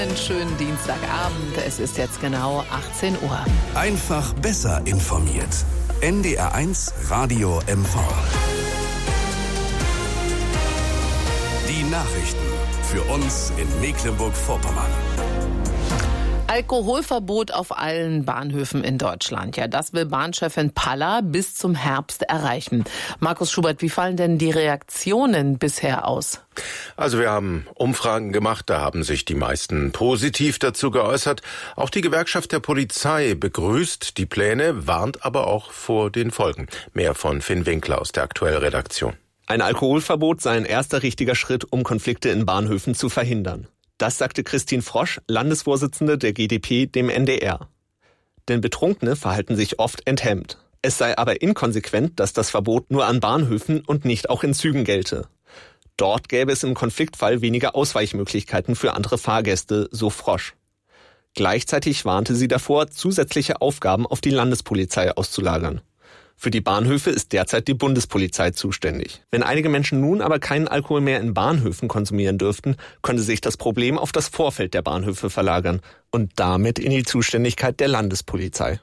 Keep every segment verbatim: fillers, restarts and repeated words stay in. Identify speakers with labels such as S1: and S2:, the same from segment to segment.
S1: Einen schönen Dienstagabend, es ist jetzt genau achtzehn Uhr.
S2: Einfach besser informiert. N D R eins Radio M V. Die Nachrichten für uns in Mecklenburg-Vorpommern.
S1: Alkoholverbot auf allen Bahnhöfen in Deutschland. Ja, das will Bahnchefin Palla bis zum Herbst erreichen. Markus Schubert, wie fallen denn die Reaktionen bisher aus?
S3: Also wir haben Umfragen gemacht, da haben sich die meisten positiv dazu geäußert. Auch die Gewerkschaft der Polizei begrüßt die Pläne, warnt aber auch vor den Folgen. Mehr von Finn Winkler aus der Aktuell-Redaktion.
S4: Ein Alkoholverbot sei ein erster richtiger Schritt, um Konflikte in Bahnhöfen zu verhindern. Das sagte Christine Frosch, Landesvorsitzende der G d P, dem N D R. Denn Betrunkene verhalten sich oft enthemmt. Es sei aber inkonsequent, dass das Verbot nur an Bahnhöfen und nicht auch in Zügen gelte. Dort gäbe es im Konfliktfall weniger Ausweichmöglichkeiten für andere Fahrgäste, so Frosch. Gleichzeitig warnte sie davor, zusätzliche Aufgaben auf die Landespolizei auszulagern. Für die Bahnhöfe ist derzeit die Bundespolizei zuständig. Wenn einige Menschen nun aber keinen Alkohol mehr in Bahnhöfen konsumieren dürften, könnte sich das Problem auf das Vorfeld der Bahnhöfe verlagern und damit in die Zuständigkeit der Landespolizei.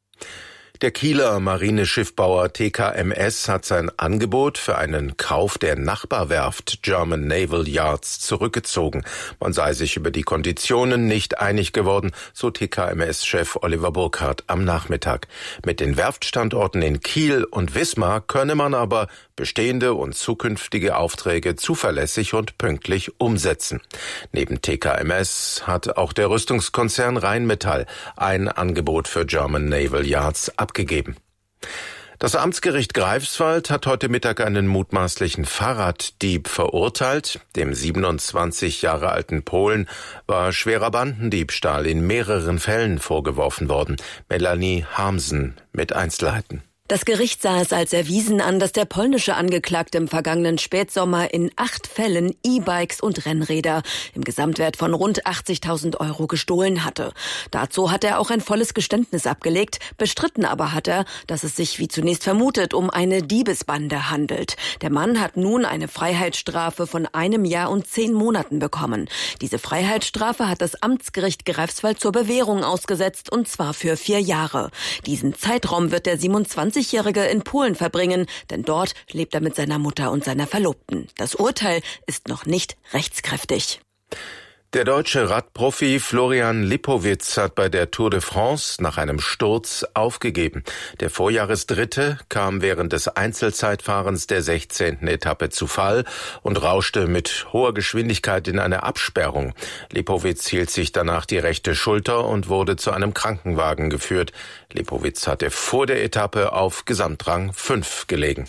S3: Der Kieler Marineschiffbauer T K M S hat sein Angebot für einen Kauf der Nachbarwerft German Naval Yards zurückgezogen. Man sei sich über die Konditionen nicht einig geworden, so T K M S-Chef Oliver Burkhardt am Nachmittag. Mit den Werftstandorten in Kiel und Wismar könne man aber bestehende und zukünftige Aufträge zuverlässig und pünktlich umsetzen. Neben T K M S hat auch der Rüstungskonzern Rheinmetall ein Angebot für German Naval Yards abgegeben. Das Amtsgericht Greifswald hat heute Mittag einen mutmaßlichen Fahrraddieb verurteilt. Dem siebenundzwanzig Jahre alten Polen war schwerer Bandendiebstahl in mehreren Fällen vorgeworfen worden. Melanie Harmsen mit Einzelheiten.
S5: Das Gericht sah es als erwiesen an, dass der polnische Angeklagte im vergangenen Spätsommer in acht Fällen E-Bikes und Rennräder im Gesamtwert von rund achtzigtausend Euro gestohlen hatte. Dazu hat er auch ein volles Geständnis abgelegt, bestritten aber hat er, dass es sich, wie zunächst vermutet, um eine Diebesbande handelt. Der Mann hat nun eine Freiheitsstrafe von einem Jahr und zehn Monaten bekommen. Diese Freiheitsstrafe hat das Amtsgericht Greifswald zur Bewährung ausgesetzt, und zwar für vier Jahre. Diesen Zeitraum wird der siebenundzwanzigjährige in Polen verbringen, denn dort lebt er mit seiner Mutter und seiner Verlobten. Das Urteil ist noch nicht rechtskräftig.
S3: Der deutsche Radprofi Florian Lipowitz hat bei der Tour de France nach einem Sturz aufgegeben. Der Vorjahresdritte kam während des Einzelzeitfahrens der sechzehnten Etappe zu Fall und rauschte mit hoher Geschwindigkeit in eine Absperrung. Lipowitz hielt sich danach die rechte Schulter und wurde zu einem Krankenwagen geführt. Lipowitz hatte vor der Etappe auf Gesamtrang fünf gelegen.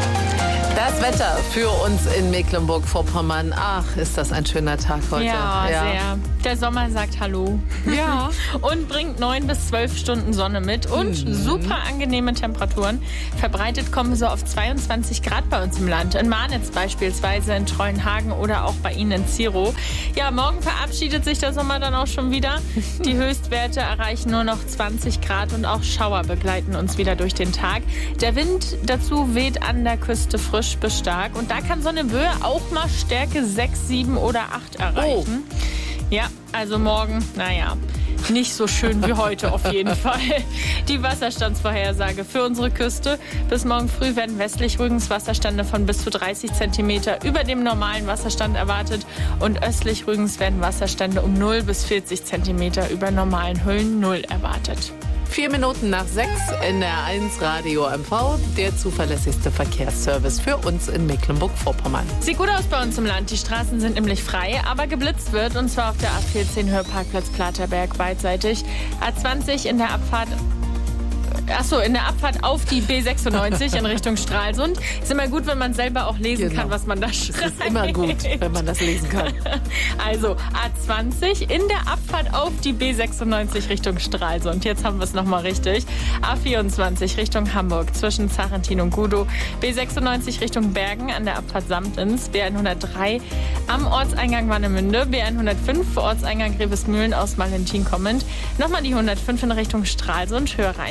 S1: Das Wetter für uns in Mecklenburg-Vorpommern. Ach, ist das ein schöner Tag heute.
S6: Ja, ja, sehr. Der Sommer sagt Hallo. Ja. Und bringt neun bis zwölf Stunden Sonne mit und mhm. super angenehme Temperaturen. Verbreitet kommen so auf zweiundzwanzig Grad bei uns im Land. In Marnitz beispielsweise, in Treuenhagen oder auch bei Ihnen in Zierow. Ja, morgen verabschiedet sich der Sommer dann auch schon wieder. Die Höchstwerte erreichen nur noch zwanzig Grad und auch Schauer begleiten uns wieder durch den Tag. Der Wind dazu weht an der Küste frisch bis stark. Und da kann so eine Böe auch mal Stärke sechs, sieben oder acht erreichen. Oh. Ja, also morgen, naja, nicht so schön wie heute auf jeden Fall. Die Wasserstandsvorhersage für unsere Küste. Bis morgen früh werden westlich Rügens Wasserstände von bis zu dreißig Zentimeter über dem normalen Wasserstand erwartet. Und östlich Rügens werden Wasserstände um null bis vierzig Zentimeter über normalen Höhen null erwartet.
S1: Vier Minuten nach sechs, N D R eins Radio M V, der zuverlässigste Verkehrsservice für uns in Mecklenburg-Vorpommern.
S6: Sieht gut aus bei uns im Land. Die Straßen sind nämlich frei, aber geblitzt wird, und zwar auf der A vierzehn Hörparkplatz Platerberg beidseitig. A zwanzig in der Abfahrt Achso, in der Abfahrt auf die B sechsundneunzig in Richtung Stralsund. Ist immer gut, wenn man selber auch lesen genau. kann, was man da schreibt.
S1: Das ist immer gut, wenn man das lesen kann.
S6: Also A zwanzig in der Abfahrt auf die B sechsundneunzig Richtung Stralsund. Jetzt haben wir es nochmal richtig. A vierundzwanzig Richtung Hamburg zwischen Zarentin und Gudow. B sechsundneunzig Richtung Bergen an der Abfahrt Samtens. B hundertdrei am Ortseingang Warnemünde. B hundertfünf Ortseingang Grevesmühlen aus Valentin kommend. Nochmal die hundertfünf in Richtung Stralsund, Höhe Rheinberg. Und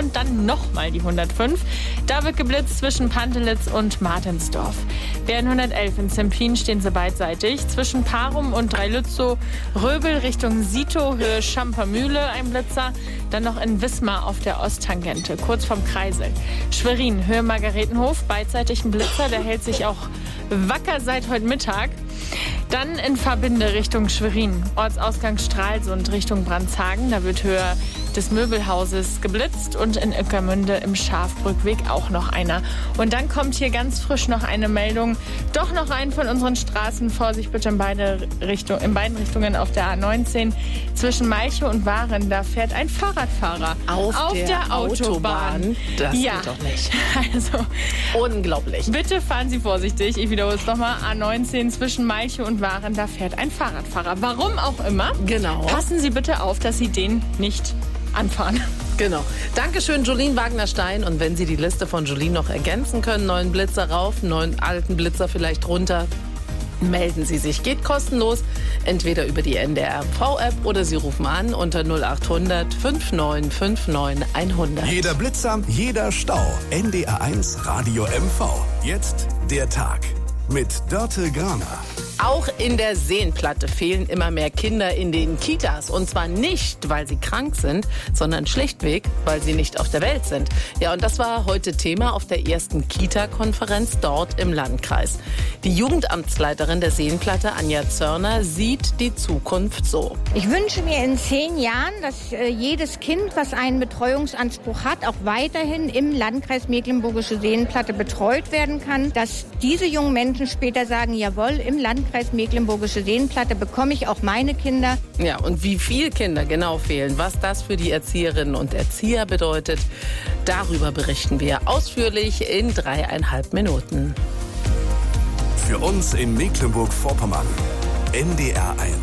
S6: und dann nochmal die hundertfünf. Da wird geblitzt zwischen Pantelitz und Martinsdorf. B N hundertelf in Zempin stehen sie beidseitig. Zwischen Parum und Dreilützow, Röbel Richtung Sito, Höhe Schampermühle ein Blitzer. Dann noch in Wismar auf der Osttangente, kurz vom Kreisel. Schwerin, Höhe Margaretenhof, beidseitig ein Blitzer, der hält sich auch wacker seit heute Mittag. Dann in Verbinde Richtung Schwerin, Ortsausgang Stralsund Richtung Brandshagen. Da wird Höhe des Möbelhauses geblitzt und in Ueckermünde im Schafbrückweg auch noch einer. Und dann kommt hier ganz frisch noch eine Meldung. Doch noch einen von unseren Straßen. Vorsicht bitte in beide Richtung, in beiden Richtungen auf der A neunzehn. Zwischen Malchow und Waren, da fährt ein Fahrradfahrer
S1: auf, auf der, der Autobahn. Autobahn. Das
S6: ja.
S1: geht doch nicht.
S6: Also,
S1: unglaublich.
S6: Bitte fahren Sie vorsichtig. Ich wiederhole es nochmal. A neunzehn zwischen Malchow und Waren, da fährt ein Fahrradfahrer. Warum auch immer.
S1: Genau.
S6: Passen Sie bitte auf, dass Sie den nicht anfahren.
S1: Genau. Dankeschön, Jolien Wagner-Stein. Und wenn Sie die Liste von Jolien noch ergänzen können, neuen Blitzer rauf, neuen alten Blitzer vielleicht runter, melden Sie sich. Geht kostenlos, entweder über die N D R M V-App oder Sie rufen an unter null acht hundert fünf neun fünf neun hundert.
S2: Jeder Blitzer, jeder Stau. N D R eins Radio M V. Jetzt der Tag mit Dörte Graner.
S1: Auch in der Seenplatte fehlen immer mehr Kinder in den Kitas. Und zwar nicht, weil sie krank sind, sondern schlichtweg, weil sie nicht auf der Welt sind. Ja, und das war heute Thema auf der ersten Kita-Konferenz dort im Landkreis. Die Jugendamtsleiterin der Seenplatte, Anja Zörner, sieht die Zukunft so.
S7: Ich wünsche mir in zehn Jahren, dass äh, jedes Kind, was einen Betreuungsanspruch hat, auch weiterhin im Landkreis Mecklenburgische Seenplatte betreut werden kann. Dass diese jungen Menschen später sagen, jawohl, im Landkreis Mecklenburgische Seenplatte bekomme ich auch meine Kinder.
S1: Ja, und wie viele Kinder genau fehlen, was das für die Erzieherinnen und Erzieher bedeutet, darüber berichten wir ausführlich in dreieinhalb Minuten.
S2: Für uns in Mecklenburg-Vorpommern, N D R eins.